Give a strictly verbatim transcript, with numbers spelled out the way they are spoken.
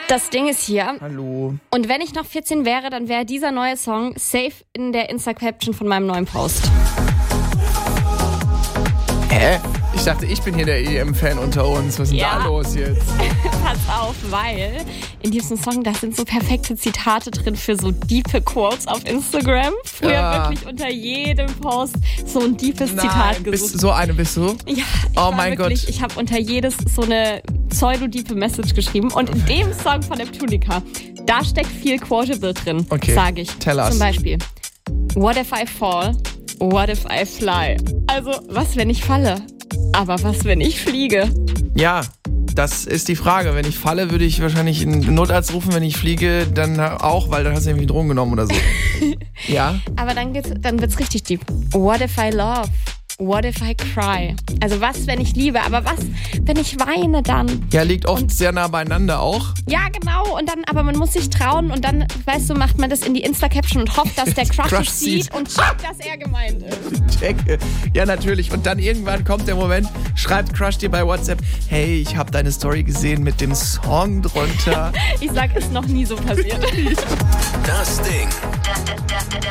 Das Ding ist hier. Hallo. Und wenn ich noch vierzehn wäre, dann wäre dieser neue Song safe in der Insta-Caption von meinem neuen Post. Hä? Ich dachte, ich bin hier der E M-Fan unter uns. Was ist denn Ja. da los jetzt? Pass auf, weil in diesem Song, da sind so perfekte Zitate drin für so diepe Quotes auf Instagram. Früher Ja. wirklich unter jedem Post so ein deepes Zitat Nein, gesucht. bist, so eine bist du? Ja, ich Oh war mein wirklich, Gott. ich habe unter jedes so eine pseudo-diepe Message geschrieben. Und in dem Song von Neptunica, da steckt viel Quotable drin, Okay, sage ich. tell us. Zum Beispiel, what if I fall? What if I fly? Also, was, wenn ich falle? Aber was, wenn ich fliege? Ja, das ist die Frage. Wenn ich falle, würde ich wahrscheinlich einen Notarzt rufen. Wenn ich fliege, dann auch, weil dann hast du nämlich Drogen genommen oder so. Ja? Aber dann, geht's, dann wird's richtig deep. What if I love? What if I cry? Also was, wenn ich liebe? Aber was, wenn ich weine dann? Ja, liegt oft sehr nah beieinander auch. Ja, genau. Und dann, aber man muss sich trauen und dann, weißt du, macht man das in die Insta-Caption und hofft, dass der Crush Crush es sieht sieht. und checkt, dass er gemeint ist. Checke. Ja, natürlich. Und dann irgendwann kommt der Moment, schreibt Crush dir bei WhatsApp, hey, ich habe deine Story gesehen mit dem Song drunter. Ich sag, ist noch nie so passiert. Das Ding. Der, der, der, der